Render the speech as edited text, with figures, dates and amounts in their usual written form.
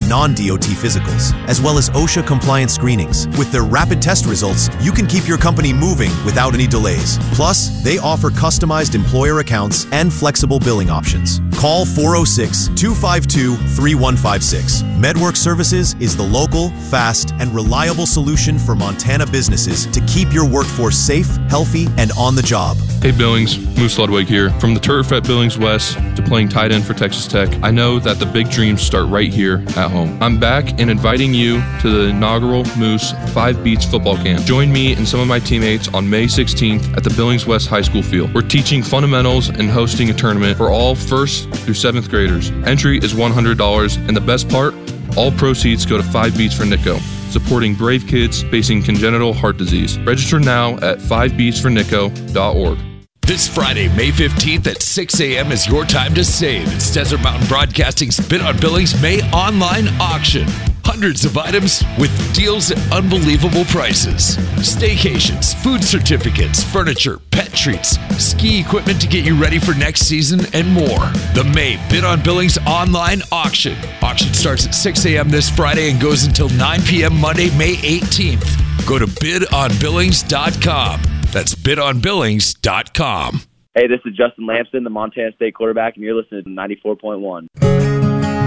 non-DOT physicals, as well as OSHA-compliant screenings. With their rapid test results, you can keep your company moving without any delays. Plus, they offer customized employer accounts and flexible billing options. Call 406-252-3156. MedWorks Services is the local, fast, and reliable solution for Montana businesses to keep your workforce safe, healthy, and on the job. Hey Billings, Moose Ludwig here. From the turf at Billings West to playing tight end for Texas Tech, I know that the big dreams start right here at home. I'm back and inviting you to the inaugural Moose 5 Beats football camp. Join me and some of my teammates on May 16th at the Billings West High School field. We're teaching fundamentals and hosting a tournament for all 1st through 7th graders. Entry is $100, and the best part, all proceeds go to 5 Beats for Nico, supporting brave kids facing congenital heart disease. Register now at 5beatsfornico.org. This Friday, May 15th at 6 a.m. is your time to save. It's Desert Mountain Broadcasting's Bid on Billings May online auction. Hundreds of items with deals at unbelievable prices. Staycations, food certificates, furniture, pet treats, ski equipment to get you ready for next season, and more. The May Bid on Billings online auction. Auction starts at 6 a.m. this Friday and goes until 9 p.m. Monday, May 18th. Go to bidonbillings.com. That's bidonbillings.com. Hey, this is Justin Lamson, the Montana State quarterback, and you're listening to 94.1.